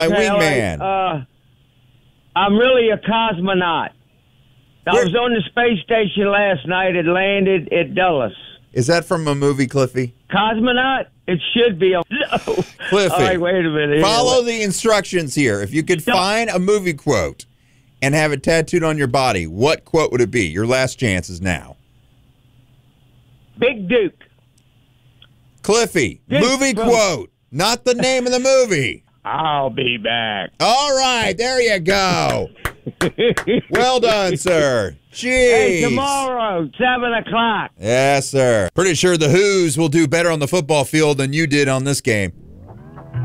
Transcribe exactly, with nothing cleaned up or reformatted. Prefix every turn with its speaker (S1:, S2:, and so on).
S1: My
S2: Okay, all
S1: wingman.
S2: right, uh, I'm really a cosmonaut. I
S1: Where-
S2: was on the space station last night. It landed at Dulles.
S1: Is that from a movie, Cliffy?
S2: Cosmonaut? It should be. A, no.
S1: Cliffy.
S2: All right, wait a minute.
S1: Follow the instructions here. If you could
S2: No.
S1: find a movie quote and have it tattooed on your body, what quote would it be? Your last chance is now.
S2: Big Duke.
S1: Cliffy,
S2: Duke
S1: movie
S2: from-
S1: quote, not the name of the movie.
S2: I'll be back.
S1: All right, there you go. Well done, sir. Jeez.
S2: Hey, tomorrow, seven o'clock.
S1: Yes, sir. Pretty sure the Who's will do better on the football field than you did on this game.